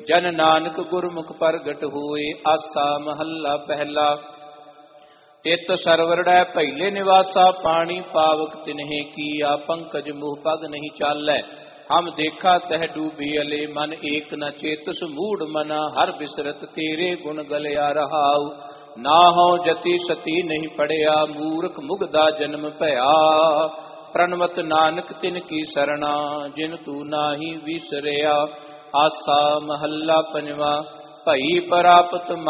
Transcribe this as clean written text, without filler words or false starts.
ਜਨ ਨਾਨਕ ਗੁਰਮੁਖ ਪ੍ਰਗਟ ਹੋਏ। ਆਸਾ ਮਹੱਲਾ ਪਹਿਲਾ। ਤਿਤ ਸਰਵਰੜੈ ਪਹਿਲੇ ਨਿਵਾਸਾ, ਪਾਣੀ ਪਾਵਕ ਤਿਨਹਿ ਕੀਆ। ਪੰਕਜ ਮੁਹ ਪਗ ਨਹੀਂ ਚਾਲੈ, ਹਮ ਦੇਖਾ ਤਹ ਡੂਬੀ ਅਲੇ। ਮਨ ਏਕ ਨ ਚੇਤਸ ਮੂੜ ਮਨਾ, ਹਰ ਬਿਸਰਤ ਤੇਰੇ ਗੁਣ ਗਲਿਆ ਰਹਾਉ। ਨਾਹਉ ਜਤੀ ਸਤੀ ਨਹੀਂ ਪੜਿਆ, ਮੂਰਖ ਮੁਗਦਾ ਜਨਮ ਭਇਆ। ਪ੍ਰਣਵਤ ਨਾਨਕ ਤਿਨ ਕੀ ਸਰਣਾ, ਜਿਨ ਤੂੰ ਨਾਹੀ ਵਿਸਰਿਆ। ਆਸਾ ਮਹੱਲਾ ਪੰਜਵਾ। ਭਈ ਪ੍ਰਾਪਤ